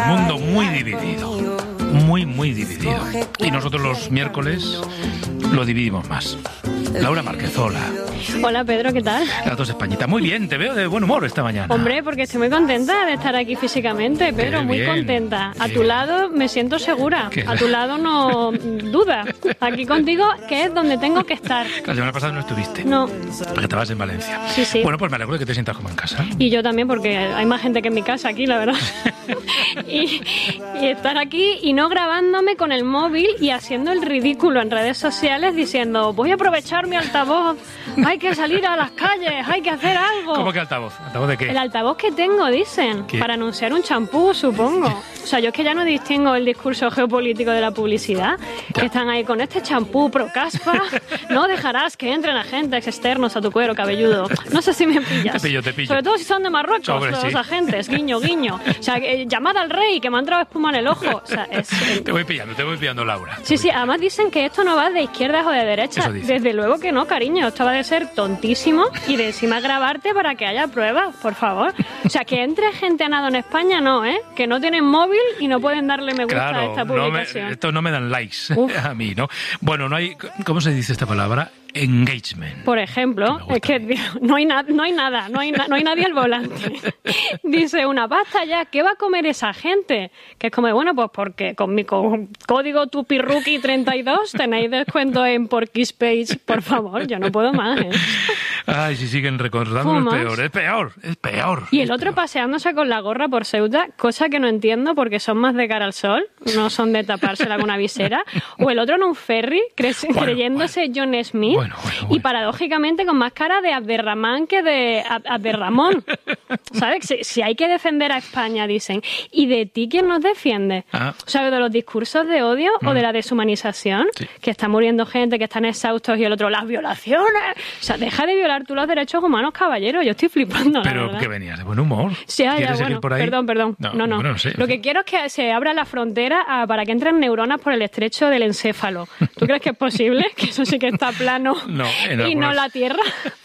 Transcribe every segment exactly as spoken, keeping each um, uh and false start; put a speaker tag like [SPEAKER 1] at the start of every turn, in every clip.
[SPEAKER 1] Mundo muy dividido, muy, muy dividido. Y nosotros los miércoles lo dividimos más. Laura Márquez-Ola.
[SPEAKER 2] Hola Pedro, ¿qué tal?
[SPEAKER 1] Las dos Españitas. Muy bien, te veo de buen humor esta mañana.
[SPEAKER 2] Hombre, porque estoy muy contenta de estar aquí físicamente, Pedro,
[SPEAKER 1] Qué
[SPEAKER 2] muy
[SPEAKER 1] bien,
[SPEAKER 2] contenta. A
[SPEAKER 1] qué
[SPEAKER 2] tu lado me siento segura,
[SPEAKER 1] Qué
[SPEAKER 2] a tu lado no duda. Aquí contigo, que es donde tengo que estar.
[SPEAKER 1] La semana pasada no estuviste.
[SPEAKER 2] No.
[SPEAKER 1] Porque estabas en Valencia.
[SPEAKER 2] Sí, sí.
[SPEAKER 1] Bueno, pues me alegro de que te sientas como en casa.
[SPEAKER 2] Y yo también, porque hay más gente que en mi casa aquí, la verdad. y, y estar aquí y no grabándome con el móvil y haciendo el ridículo en redes sociales diciendo, voy a aprovechar mi altavoz, hay que salir a las calles, hay que hacer algo.
[SPEAKER 1] ¿Cómo que altavoz? ¿Altavoz de qué?
[SPEAKER 2] El altavoz que tengo, dicen,
[SPEAKER 1] ¿Qué?
[SPEAKER 2] para anunciar un champú, supongo. O sea, yo es que ya no distingo el discurso geopolítico de la publicidad,
[SPEAKER 1] Ya.
[SPEAKER 2] que están ahí con este champú pro caspa, no dejarás que entren agentes externos a tu cuero cabelludo. No sé si me pillas.
[SPEAKER 1] Te pillo, te pillo.
[SPEAKER 2] Sobre todo si son de Marruecos,
[SPEAKER 1] Sobre,
[SPEAKER 2] los
[SPEAKER 1] sí.
[SPEAKER 2] agentes, guiño, guiño. O sea, eh, llamada al rey, que me ha entrado espuma en el ojo. O sea, es... eh,
[SPEAKER 1] Te voy pillando, te voy pillando, Laura.
[SPEAKER 2] Sí, sí, además dicen que esto no va de izquierdas o de derechas.
[SPEAKER 1] Eso dicen.
[SPEAKER 2] Desde luego que no, cariño. Esto va de ser tontísimo y de encima grabarte para que haya pruebas, por favor. O sea, que entre gente a nado en España, no, ¿eh? Que no tienen móvil y no pueden darle me gusta a
[SPEAKER 1] Claro,
[SPEAKER 2] esta
[SPEAKER 1] no me,
[SPEAKER 2] publicación.
[SPEAKER 1] estos no me dan likes
[SPEAKER 2] Uf.
[SPEAKER 1] a mí, ¿no? Bueno, no hay... ¿Cómo se dice esta palabra? Engagement.
[SPEAKER 2] Por ejemplo,
[SPEAKER 1] Que me gusta
[SPEAKER 2] es que
[SPEAKER 1] a mí.
[SPEAKER 2] tío, no hay, na- no hay nada, no hay, na- no hay nadie al volante. Dice una, basta ya, ¿qué va a comer esa gente? Que es como, bueno, pues porque con mi co- código Tupiruki treinta y dos tenéis descuento en Porky's Page, por favor, yo no puedo más, ¿eh?
[SPEAKER 1] Ay, si siguen recordando,
[SPEAKER 2] ¿Fumas?
[SPEAKER 1] es peor, es peor, es peor.
[SPEAKER 2] Y el
[SPEAKER 1] es
[SPEAKER 2] otro
[SPEAKER 1] peor.
[SPEAKER 2] paseándose con la gorra por Ceuta, cosa que no entiendo porque son más de cara al sol, no son de tapársela con una visera. O el otro en un ferry, cre-
[SPEAKER 1] Bueno,
[SPEAKER 2] creyéndose John Smith.
[SPEAKER 1] Bueno, bueno,
[SPEAKER 2] Y
[SPEAKER 1] bueno.
[SPEAKER 2] paradójicamente con más cara de Abderramán que de Ab- Abderramón. ¿Sabes? Si, si hay que defender a España, dicen. ¿Y de ti quién nos defiende?
[SPEAKER 1] Ah.
[SPEAKER 2] ¿Sabes? ¿De los discursos de odio o de la deshumanización?
[SPEAKER 1] Sí.
[SPEAKER 2] Que está muriendo gente, que están exhaustos y el otro, las violaciones. O sea, deja de violar tú los derechos humanos, caballero. Yo estoy flipando, la
[SPEAKER 1] Pero
[SPEAKER 2] verdad.
[SPEAKER 1] que venías de buen humor.
[SPEAKER 2] Sí, ya, ya,
[SPEAKER 1] ¿Quieres seguir
[SPEAKER 2] bueno,
[SPEAKER 1] por ahí?
[SPEAKER 2] perdón, perdón. No, no.
[SPEAKER 1] bueno, no sé.
[SPEAKER 2] Lo que quiero es que se abra la frontera a- para que entren neuronas por el estrecho del encéfalo. ¿Tú crees que es posible? Que eso sí que está plano
[SPEAKER 1] No, en
[SPEAKER 2] y no
[SPEAKER 1] algunos-
[SPEAKER 2] la Tierra.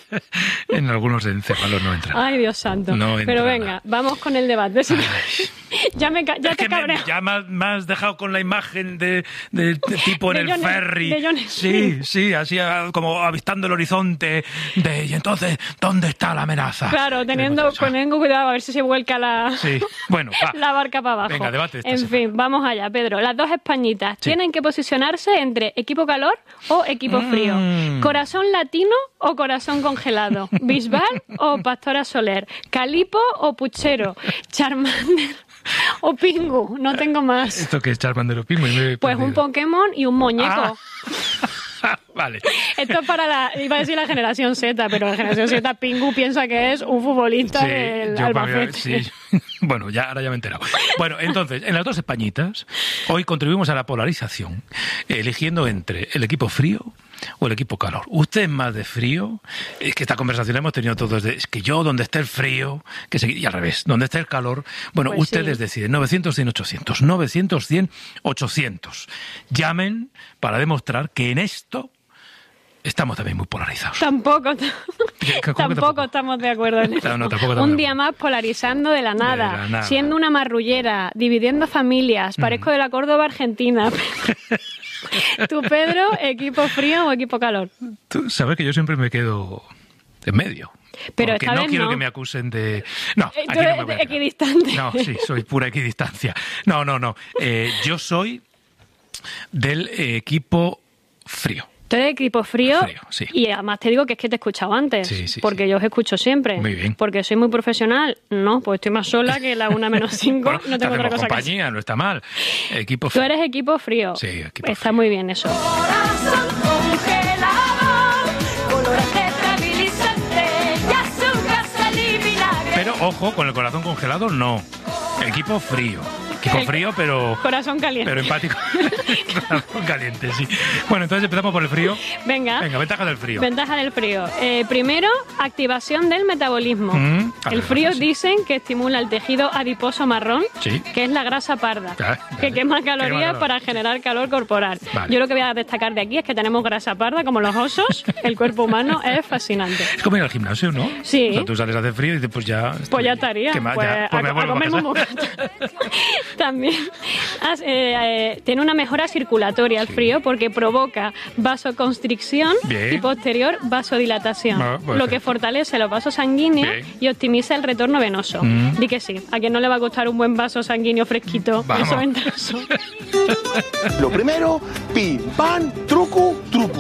[SPEAKER 1] En algunos encéfalos no entra.
[SPEAKER 2] Ay, Dios santo.
[SPEAKER 1] No entra
[SPEAKER 2] Pero venga,
[SPEAKER 1] nada.
[SPEAKER 2] vamos con el debate. Sí. ya me, ca- ya
[SPEAKER 1] Es
[SPEAKER 2] te
[SPEAKER 1] que me,
[SPEAKER 2] cabreo.
[SPEAKER 1] ya me has, me has dejado con la imagen de, de- de tipo en
[SPEAKER 2] De
[SPEAKER 1] el
[SPEAKER 2] John-
[SPEAKER 1] ferry.
[SPEAKER 2] de John
[SPEAKER 1] sí,
[SPEAKER 2] Smith.
[SPEAKER 1] sí, así ah, como avistando el horizonte. De, y entonces, ¿dónde está la amenaza?
[SPEAKER 2] Claro, teniendo,
[SPEAKER 1] O sea,
[SPEAKER 2] teniendo cuidado a ver si se vuelca la,
[SPEAKER 1] Sí, bueno, va.
[SPEAKER 2] la barca para abajo.
[SPEAKER 1] Venga, debate esta
[SPEAKER 2] En
[SPEAKER 1] semana.
[SPEAKER 2] fin, vamos allá, Pedro. Las dos españitas
[SPEAKER 1] Sí.
[SPEAKER 2] tienen que posicionarse entre equipo calor o equipo frío.
[SPEAKER 1] Mm.
[SPEAKER 2] Corazón latino o corazón congelado. Bisbal o Pastora Soler. Calipo o Puchero. Charmander o Pingu. No tengo más.
[SPEAKER 1] ¿Esto que es Charmander o Pingu? Me he
[SPEAKER 2] Pues un
[SPEAKER 1] perdido.
[SPEAKER 2] Pokémon y un muñeco.
[SPEAKER 1] Ah, vale.
[SPEAKER 2] Esto es para la, iba a decir la generación Z, pero la generación Z, Pingu piensa que es un futbolista
[SPEAKER 1] Sí,
[SPEAKER 2] del
[SPEAKER 1] yo para-
[SPEAKER 2] Albacete.
[SPEAKER 1] sí. Bueno, ya, ahora ya me he enterado. Bueno, entonces, en las dos Españitas, hoy contribuimos a la polarización, eligiendo entre el equipo frío o el equipo calor. ¿Usted es más de frío? Es que esta conversación la hemos tenido todos de, es que yo, donde esté el frío, que se, y al revés, donde esté el calor, bueno,
[SPEAKER 2] Pues
[SPEAKER 1] ustedes
[SPEAKER 2] sí.
[SPEAKER 1] deciden, novecientos, cien, ochocientos, novecientos, cien, ochocientos. Llamen para demostrar que en esto estamos también muy polarizados.
[SPEAKER 2] Tampoco,
[SPEAKER 1] ¿Cómo que
[SPEAKER 2] tampoco,
[SPEAKER 1] tampoco?
[SPEAKER 2] estamos de acuerdo en eso.
[SPEAKER 1] No, no, tampoco estamos
[SPEAKER 2] Un
[SPEAKER 1] de
[SPEAKER 2] día
[SPEAKER 1] acuerdo.
[SPEAKER 2] más polarizando de la nada,
[SPEAKER 1] De la nada.
[SPEAKER 2] siendo una marrullera, dividiendo familias, parezco de la Córdoba Argentina. Tú, Pedro, equipo frío o equipo calor.
[SPEAKER 1] Tú sabes que yo siempre me quedo en medio.
[SPEAKER 2] Pero
[SPEAKER 1] porque
[SPEAKER 2] esta
[SPEAKER 1] no
[SPEAKER 2] vez
[SPEAKER 1] quiero
[SPEAKER 2] no.
[SPEAKER 1] que me acusen de... No,
[SPEAKER 2] Eh,
[SPEAKER 1] aquí
[SPEAKER 2] tú
[SPEAKER 1] no
[SPEAKER 2] eres
[SPEAKER 1] me voy a quedar.
[SPEAKER 2] equidistante.
[SPEAKER 1] No, sí, soy pura equidistancia. No, no, no. Eh, yo soy del eh, equipo frío.
[SPEAKER 2] Tú eres equipo frío,
[SPEAKER 1] Frío, sí.
[SPEAKER 2] y además te digo que es que te he escuchado antes,
[SPEAKER 1] Sí, sí,
[SPEAKER 2] porque
[SPEAKER 1] sí.
[SPEAKER 2] yo os escucho siempre.
[SPEAKER 1] Muy bien.
[SPEAKER 2] Porque soy muy profesional. No, pues estoy más sola que la una menos cinco.
[SPEAKER 1] Bueno,
[SPEAKER 2] no tengo
[SPEAKER 1] te
[SPEAKER 2] otra
[SPEAKER 1] hacemos
[SPEAKER 2] cosa que hacer.
[SPEAKER 1] compañía, no está mal. Equipo
[SPEAKER 2] Tú
[SPEAKER 1] frío.
[SPEAKER 2] eres equipo frío.
[SPEAKER 1] Sí, equipo
[SPEAKER 2] Está
[SPEAKER 1] frío.
[SPEAKER 2] muy bien eso.
[SPEAKER 3] Corazón congelado, colorante tranquilizante y azúcar, sal y vinagre.
[SPEAKER 1] Pero ojo, con el corazón congelado, no. Equipo frío. Equipo
[SPEAKER 2] El-
[SPEAKER 1] frío, pero...
[SPEAKER 2] Corazón caliente.
[SPEAKER 1] Pero empático. Corazón caliente, sí. Bueno, entonces empezamos por el frío.
[SPEAKER 2] Venga.
[SPEAKER 1] Venga, ventaja del frío.
[SPEAKER 2] Ventaja del frío. Eh, primero, activación del metabolismo.
[SPEAKER 1] Mm.
[SPEAKER 2] El frío dicen que estimula el tejido adiposo marrón,
[SPEAKER 1] sí.
[SPEAKER 2] que es la grasa parda,
[SPEAKER 1] Claro,
[SPEAKER 2] que quema calorías
[SPEAKER 1] calor.
[SPEAKER 2] para generar calor corporal.
[SPEAKER 1] Vale.
[SPEAKER 2] Yo lo que voy a destacar de aquí es que tenemos grasa parda como los osos. El cuerpo humano es fascinante.
[SPEAKER 1] Es como ir al gimnasio, ¿no?
[SPEAKER 2] Sí.
[SPEAKER 1] O sea, tú sales, hace frío y dices, pues ya... estoy-
[SPEAKER 2] Pues ya estaría.
[SPEAKER 1] ¿Qué más?
[SPEAKER 2] Pues
[SPEAKER 1] Ya, pues
[SPEAKER 2] a,
[SPEAKER 1] me
[SPEAKER 2] a
[SPEAKER 1] vuelvo a
[SPEAKER 2] comerme un
[SPEAKER 1] casa.
[SPEAKER 2] bocata. También has- eh, eh, tiene una mejora circulatoria el
[SPEAKER 1] Sí.
[SPEAKER 2] frío porque provoca vasoconstricción
[SPEAKER 1] Bien.
[SPEAKER 2] y posterior vasodilatación,
[SPEAKER 1] Ah, puede
[SPEAKER 2] lo
[SPEAKER 1] ser.
[SPEAKER 2] que fortalece los vasos sanguíneos
[SPEAKER 1] Bien.
[SPEAKER 2] y optimiza el retorno venoso.
[SPEAKER 1] Mm.
[SPEAKER 2] Di que sí, a quien no le va a gustar un buen vaso sanguíneo fresquito,
[SPEAKER 1] Vamos.
[SPEAKER 2] eso ventoso.
[SPEAKER 4] Lo primero, pim, pam, truco, truco.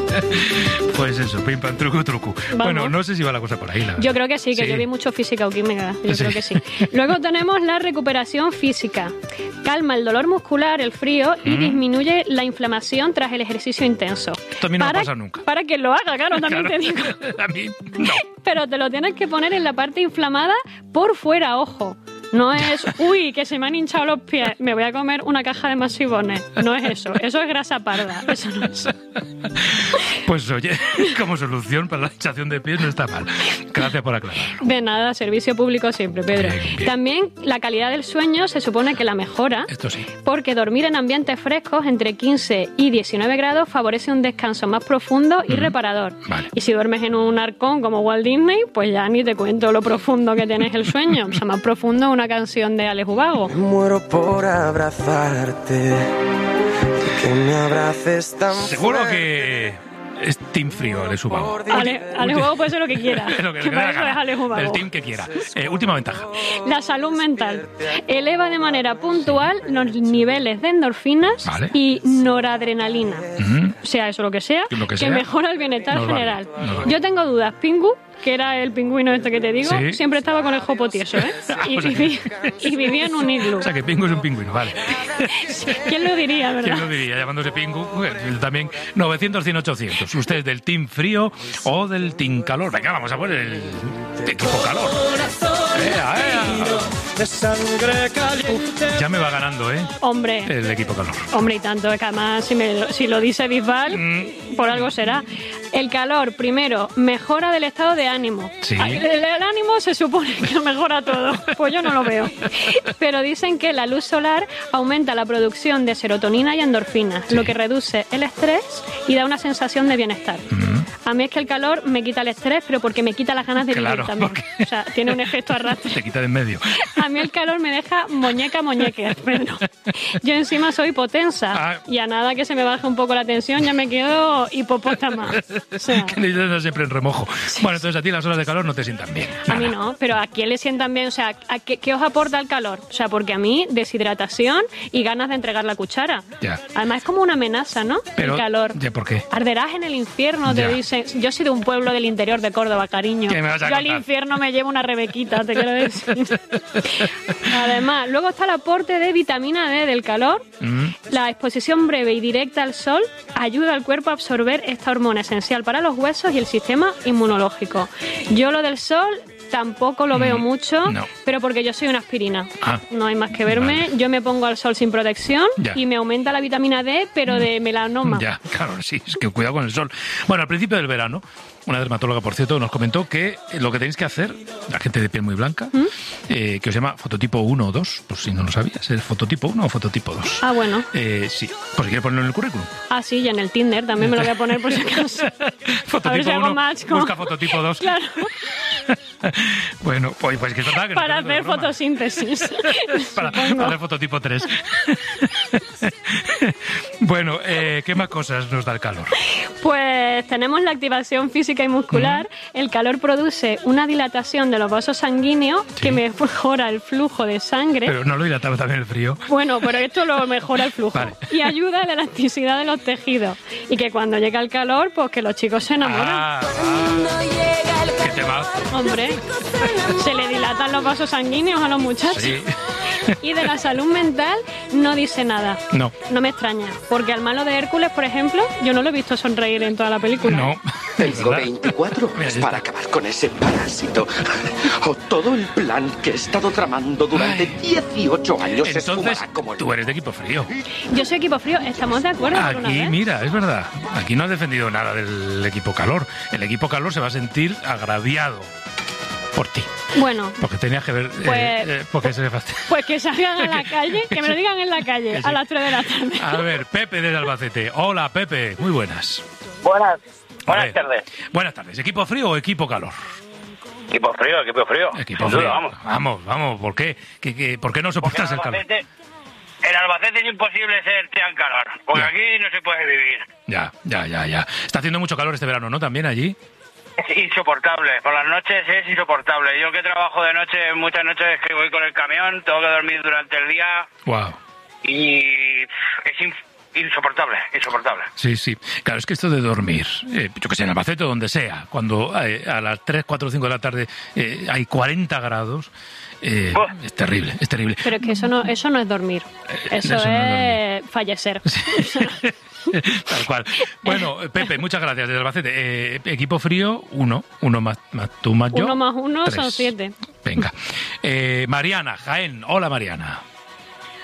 [SPEAKER 1] Pues eso, pim, pam, truco, truco. Bueno, no sé si va la cosa por ahí, la verdad.
[SPEAKER 2] Yo creo que sí, que
[SPEAKER 1] Sí.
[SPEAKER 2] yo vi mucho física o química. Yo
[SPEAKER 1] Sí.
[SPEAKER 2] creo que sí. Luego tenemos la recuperación física. Calma el dolor muscular, el frío y disminuye la inflamación tras el ejercicio intenso.
[SPEAKER 1] Esto a mí no me
[SPEAKER 2] para,
[SPEAKER 1] pasa nunca.
[SPEAKER 2] Para que lo haga, claro, también
[SPEAKER 1] Claro.
[SPEAKER 2] te digo.
[SPEAKER 1] A mí, no.
[SPEAKER 2] Pero te lo tienes que poner en la parte inflamada por fuera, ojo. No es, uy, que se me han hinchado los pies, me voy a comer una caja de masivones. No es eso, eso es grasa parda. Eso no es.
[SPEAKER 1] Pues oye, como solución para la hinchación de pies no está mal. Gracias por aclararlo.
[SPEAKER 2] De nada, servicio público siempre, Pedro.
[SPEAKER 1] Bien, bien.
[SPEAKER 2] También la calidad del sueño se supone que la mejora.
[SPEAKER 1] Esto sí.
[SPEAKER 2] Porque dormir en ambientes frescos entre quince y diecinueve grados favorece un descanso más profundo y reparador.
[SPEAKER 1] Vale.
[SPEAKER 2] Y si duermes en un arcón como Walt Disney, pues ya ni te cuento lo profundo que tienes el sueño. O sea, más profundo una canción de Alex Ubago.
[SPEAKER 5] Muero por abrazarte, que me abraces tan
[SPEAKER 1] Seguro
[SPEAKER 5] fuerte.
[SPEAKER 1] que es Team Frío, Alex Ubago.
[SPEAKER 2] Ale, Alex Ubago puede ser lo que quiera.
[SPEAKER 1] Lo que
[SPEAKER 2] Que
[SPEAKER 1] le dé la
[SPEAKER 2] para eso es
[SPEAKER 1] gana.
[SPEAKER 2] Alex Ubago.
[SPEAKER 1] El team que quiera. Eh, última ventaja.
[SPEAKER 2] La salud mental. Eleva de manera puntual los niveles de endorfinas
[SPEAKER 1] Vale.
[SPEAKER 2] y noradrenalina.
[SPEAKER 1] Ujú.
[SPEAKER 2] Sea eso lo que sea,
[SPEAKER 1] Lo que
[SPEAKER 2] que,
[SPEAKER 1] sea.
[SPEAKER 2] mejora el bienestar
[SPEAKER 1] Nos vale,
[SPEAKER 2] general.
[SPEAKER 1] nos vale.
[SPEAKER 2] Yo tengo dudas. Pingu, que era el pingüino este que te digo,
[SPEAKER 1] Sí.
[SPEAKER 2] siempre estaba con el jopo tieso, ¿eh? Y,
[SPEAKER 1] O sea,
[SPEAKER 2] viví- y vivía en un iglú.
[SPEAKER 1] O sea, que Pingu es un pingüino, vale.
[SPEAKER 2] ¿Quién lo diría, verdad?
[SPEAKER 1] ¿Quién lo diría? Llamándose Pingu, él también novecientos, cien, ochocientos. ¿Usted es del Team Frío o del Team Calor? Venga, vamos a poner el equipo Calor. ¡Ea, ea!
[SPEAKER 5] De sangre caliente.
[SPEAKER 1] Ya me va ganando, ¿eh?
[SPEAKER 2] Hombre,
[SPEAKER 1] El equipo Calor.
[SPEAKER 2] hombre y tanto, es que además si, me lo- si lo dice Bisbal,
[SPEAKER 1] Mm.
[SPEAKER 2] por algo será. El calor, primero, mejora del estado de ánimo.
[SPEAKER 1] Sí.
[SPEAKER 2] Ah, El, el ánimo se supone que lo mejora todo, pues yo no lo veo. Pero dicen que la luz solar aumenta la producción de serotonina y endorfinas,
[SPEAKER 1] Sí.
[SPEAKER 2] lo que reduce el estrés y da una sensación de bienestar. A mí es que el calor me quita el estrés, pero porque me quita las ganas de
[SPEAKER 1] Claro,
[SPEAKER 2] vivir también.
[SPEAKER 1] porque-
[SPEAKER 2] O sea, tiene un efecto arrastre.
[SPEAKER 1] Te quita de en medio.
[SPEAKER 2] A mí el calor me deja muñeca muñeque, Pedro. Yo encima soy hipotensa
[SPEAKER 1] Ah.
[SPEAKER 2] y a nada que se me baje un poco la tensión ya me quedo hipopótama. O sea,
[SPEAKER 1] Que necesitas estar siempre en remojo. Bueno, entonces a ti las horas de calor no te sientan bien.
[SPEAKER 2] a mí
[SPEAKER 1] Nada.
[SPEAKER 2] no, pero ¿a quién le sientan bien? O sea, ¿a qué, qué os aporta el calor? O sea, porque a mí deshidratación y ganas de entregar la cuchara.
[SPEAKER 1] Ya.
[SPEAKER 2] Además es como una amenaza, ¿no?
[SPEAKER 1] Pero,
[SPEAKER 2] el calor.
[SPEAKER 1] ¿ya por qué?
[SPEAKER 2] Arderás en el infierno, te
[SPEAKER 1] Ya.
[SPEAKER 2] dicen. Yo soy de un pueblo del interior de Córdoba, cariño.
[SPEAKER 1] ¿Qué me vas a
[SPEAKER 2] Yo al
[SPEAKER 1] contar?
[SPEAKER 2] infierno me llevo una rebequita, te quiero decir. Además, luego está el aporte de vitamina D del calor.
[SPEAKER 1] Mm.
[SPEAKER 2] La exposición breve y directa al sol ayuda al cuerpo a absorber esta hormona esencial para los huesos y el sistema inmunológico. Yo lo del sol tampoco lo veo
[SPEAKER 1] Mm,
[SPEAKER 2] mucho,
[SPEAKER 1] no.
[SPEAKER 2] pero porque yo soy una aspirina.
[SPEAKER 1] Ah.
[SPEAKER 2] No hay más que verme.
[SPEAKER 1] Vale.
[SPEAKER 2] Yo me pongo al sol sin protección
[SPEAKER 1] Ya.
[SPEAKER 2] y me aumenta la vitamina D, pero de melanoma.
[SPEAKER 1] Ya, claro, sí, es que cuidado con el sol. Bueno, al principio del verano, una dermatóloga, por cierto, nos comentó que lo que tenéis que hacer, la gente de piel muy blanca,
[SPEAKER 2] ¿Mm?
[SPEAKER 1] eh, que os llama fototipo uno o dos, por si no lo sabías, ¿es fototipo uno o fototipo dos?
[SPEAKER 2] Ah, bueno.
[SPEAKER 1] Eh, sí, por si quieres ponerlo en el currículum.
[SPEAKER 2] Ah, sí, y en el Tinder también me lo voy a poner por si acaso.
[SPEAKER 1] Fototipo
[SPEAKER 2] A ver si hago
[SPEAKER 1] uno,
[SPEAKER 2] match con-
[SPEAKER 1] busca fototipo dos.
[SPEAKER 2] Claro,
[SPEAKER 1] Bueno, pues, pues que es verdad que no
[SPEAKER 2] para
[SPEAKER 1] te digo de
[SPEAKER 2] hacer
[SPEAKER 1] broma.
[SPEAKER 2] fotosíntesis.
[SPEAKER 1] Para,
[SPEAKER 2] supongo.
[SPEAKER 1] para hacer fototipo tres. Bueno, eh, ¿qué más cosas nos da el calor?
[SPEAKER 2] Pues tenemos la activación física y muscular. El calor produce una dilatación de los vasos sanguíneos
[SPEAKER 1] Sí.
[SPEAKER 2] que mejora el flujo de sangre.
[SPEAKER 1] Pero no lo dilataba también el frío.
[SPEAKER 2] Bueno, pero esto lo mejora el flujo.
[SPEAKER 1] Vale.
[SPEAKER 2] Y ayuda a la elasticidad de los tejidos. Y que cuando llega el calor, pues que los chicos se enamoran.
[SPEAKER 1] Ah, ah, qué temazo.
[SPEAKER 2] Hombre, se le dilatan los vasos sanguíneos a los muchachos.
[SPEAKER 1] Sí.
[SPEAKER 2] Y de la salud mental no dice nada.
[SPEAKER 1] No.
[SPEAKER 2] No me extraña, porque al malo de Hércules, por ejemplo, yo no lo he visto sonreír en toda la película.
[SPEAKER 1] No. es
[SPEAKER 4] Tengo
[SPEAKER 1] verdad.
[SPEAKER 4] veinticuatro
[SPEAKER 1] Mira,
[SPEAKER 4] horas
[SPEAKER 1] ya
[SPEAKER 4] para
[SPEAKER 1] está.
[SPEAKER 4] acabar con ese parásito. O todo el plan que he estado tramando durante dieciocho años se
[SPEAKER 1] Entonces,
[SPEAKER 4] esfumará como el...
[SPEAKER 1] tú eres de equipo frío.
[SPEAKER 2] Yo soy equipo frío, ¿estamos de acuerdo por una
[SPEAKER 1] Aquí,
[SPEAKER 2] vez?
[SPEAKER 1] mira, es verdad. Aquí no has defendido nada del equipo calor. El equipo calor se va a sentir agraviado. por ti.
[SPEAKER 2] Bueno,
[SPEAKER 1] Porque tenías que ver... eh,
[SPEAKER 2] Pues-
[SPEAKER 1] eh, porque se fastidia.
[SPEAKER 2] pues que salgan a la calle, que me lo digan en la calle,
[SPEAKER 1] Que sí.
[SPEAKER 2] a las tres de la tarde.
[SPEAKER 1] A ver, Pepe desde Albacete. Hola, Pepe. Muy buenas.
[SPEAKER 6] Buenas,
[SPEAKER 1] A
[SPEAKER 6] buenas
[SPEAKER 1] ver.
[SPEAKER 6] tardes.
[SPEAKER 1] Buenas tardes. ¿Equipo frío o equipo calor?
[SPEAKER 6] Equipo frío, equipo frío.
[SPEAKER 1] Equipo
[SPEAKER 6] Sin duda,
[SPEAKER 1] frío.
[SPEAKER 6] vamos.
[SPEAKER 1] Vamos, vamos. ¿Por qué? ¿Qué, qué- por qué no
[SPEAKER 6] Porque en
[SPEAKER 1] soportas el calor?
[SPEAKER 6] Albacete, en Albacete es imposible ser tan calor, porque
[SPEAKER 1] Ya.
[SPEAKER 6] aquí no se puede vivir.
[SPEAKER 1] Ya, ya, ya, ya. Está haciendo mucho calor este verano, ¿no? También allí.
[SPEAKER 6] Es insoportable, por las noches es insoportable. Yo que trabajo de noche, muchas noches que voy con el camión, tengo que dormir durante el día
[SPEAKER 1] Wow.
[SPEAKER 6] y pff, es in- insoportable, insoportable.
[SPEAKER 1] Sí, sí. Claro, es que esto de dormir, eh, yo que sé, en Albacete o donde sea, cuando eh, a las tres, cuatro, cinco de la tarde eh, hay cuarenta grados, eh,
[SPEAKER 6] Buah.
[SPEAKER 1] es terrible, es terrible.
[SPEAKER 2] Pero es que eso no, eso no es dormir. Eso,
[SPEAKER 1] eso no
[SPEAKER 2] es fallecer.
[SPEAKER 1] Tal cual. Bueno, Pepe, muchas gracias desde Albacete. Eh, equipo frío, uno. Uno más, más tú más yo.
[SPEAKER 2] Uno más uno
[SPEAKER 1] tres.
[SPEAKER 2] son siete.
[SPEAKER 1] Venga. Eh, Mariana, Jaén. Hola, Mariana.